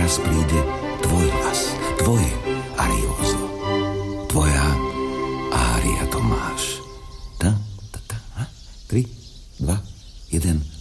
teraz príde tvoj hlas, tvoj Ariozo, tvoja ária Tomáš. 3, 2, 1...